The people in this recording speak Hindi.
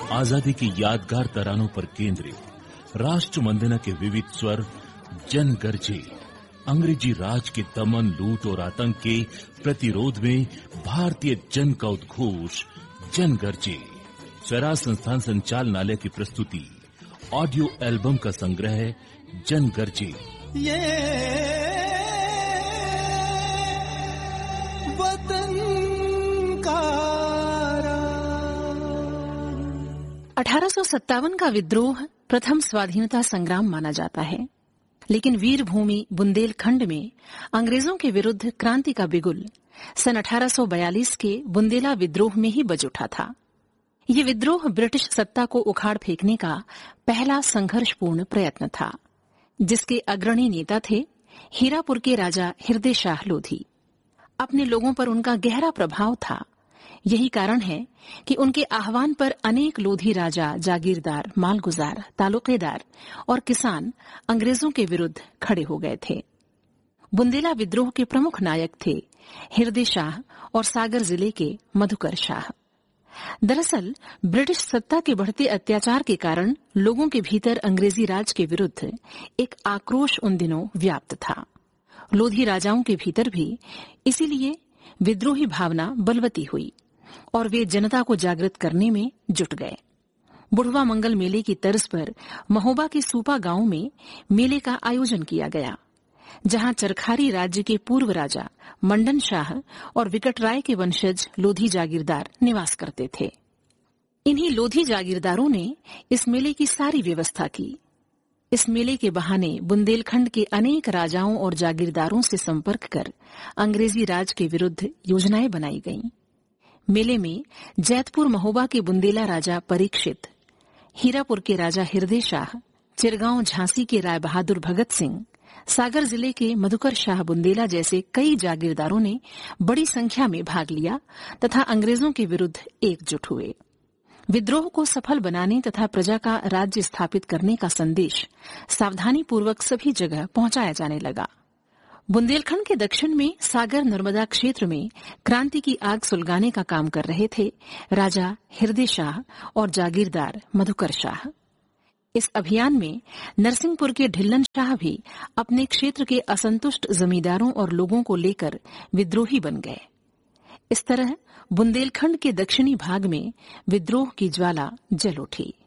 आजादी की यादगार तरानों पर केंद्रित राष्ट्र वंदना के विविध स्वर जन गरजे। अंग्रेजी राज के दमन, लूट और आतंक के प्रतिरोध में भारतीय जन का उद्घोष जन गरजे। स्वराज संस्थान संचालनालय की प्रस्तुति ऑडियो एल्बम का संग्रह जन गरजे। ये वतन का 1857 का विद्रोह प्रथम स्वाधीनता संग्राम माना जाता है, लेकिन वीर भूमि बुंदेलखंड में अंग्रेजों के विरुद्ध क्रांति का बिगुल सन 1842 के बुंदेला विद्रोह में ही बज उठा था। ये विद्रोह ब्रिटिश सत्ता को उखाड़ फेंकने का पहला संघर्षपूर्ण प्रयत्न था, जिसके अग्रणी नेता थे हीरापुर के राजा हृदय शाह लोधी। अपने लोगों पर उनका गहरा प्रभाव था। यही कारण है कि उनके आह्वान पर अनेक लोधी राजा, जागीरदार, मालगुजार, तालुकेदार और किसान अंग्रेजों के विरुद्ध खड़े हो गए थे। बुंदेला विद्रोह के प्रमुख नायक थे हृदय शाह और सागर जिले के मधुकर शाह। दरअसल ब्रिटिश सत्ता के बढ़ते अत्याचार के कारण लोगों के भीतर अंग्रेजी राज के विरुद्ध एक आक्रोश उन दिनों व्याप्त था। लोधी राजाओं के भीतर भी इसीलिए विद्रोही भावना बलवती हुई और वे जनता को जागृत करने में जुट गए। बुढ़वा मंगल मेले की तर्ज पर महोबा के सूपा गांव में मेले का आयोजन किया गया, जहां चरखारी राज्य के पूर्व राजा मंडन शाह और विकटराय के वंशज लोधी जागीरदार निवास करते थे। इन्हीं लोधी जागीरदारों ने इस मेले की सारी व्यवस्था की। इस मेले के बहाने बुंदेलखंड के अनेक राजाओं और जागीरदारों से संपर्क कर अंग्रेजी राज के विरुद्ध योजनाएं बनाई गईं। मेले में जैतपुर महोबा के बुंदेला राजा परीक्षित, हीरापुर के राजा हृदय शाह, चिरगांव झांसी के राय बहादुर भगत सिंह, सागर जिले के मधुकर शाह बुंदेला जैसे कई जागीरदारों ने बड़ी संख्या में भाग लिया तथा अंग्रेजों के विरुद्ध एकजुट हुए। विद्रोह को सफल बनाने तथा प्रजा का राज्य स्थापित करने का संदेश सावधानीपूर्वक सभी जगह पहुंचाया जाने लगा। बुंदेलखंड के दक्षिण में सागर नर्मदा क्षेत्र में क्रांति की आग सुलगाने का काम कर रहे थे राजा हृदय शाह और जागीरदार मधुकर शाह। इस अभियान में नरसिंहपुर के ढिल्लन शाह भी अपने क्षेत्र के असंतुष्ट जमींदारों और लोगों को लेकर विद्रोही बन गए। इस तरह बुंदेलखंड के दक्षिणी भाग में विद्रोह की ज्वाला जल उठी।